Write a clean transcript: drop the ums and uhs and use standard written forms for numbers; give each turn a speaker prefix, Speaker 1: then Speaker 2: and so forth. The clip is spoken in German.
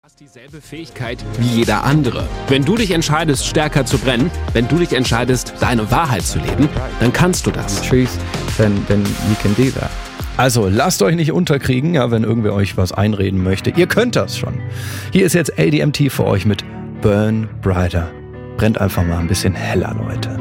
Speaker 1: Du hast dieselbe Fähigkeit wie jeder andere. Wenn du dich entscheidest, stärker zu brennen, wenn du dich entscheidest, deine Wahrheit zu leben, dann kannst du das.
Speaker 2: Then you can do that.
Speaker 3: Also lasst euch nicht unterkriegen, ja, wenn irgendwer euch was einreden möchte. Ihr könnt das schon. Hier ist jetzt LDMT für euch mit Burn Brighter. Brennt einfach mal ein bisschen heller, Leute.